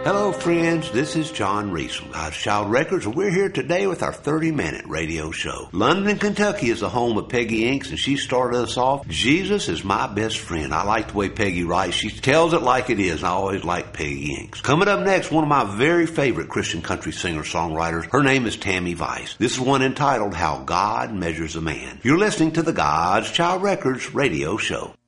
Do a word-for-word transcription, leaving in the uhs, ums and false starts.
Hello, friends. This is John Reese from God's Child Records, and we're here today with our thirty-minute radio show. London, Kentucky is the home of Peggy Inks, and she started us off, Jesus is my best friend. I like the way Peggy writes. She tells it like it is, and I always like Peggy Inks. Coming up next, one of my very favorite Christian country singer-songwriters. Her name is Tammy Vice. This is one entitled How God Measures a Man. You're listening to the God's Child Records radio show.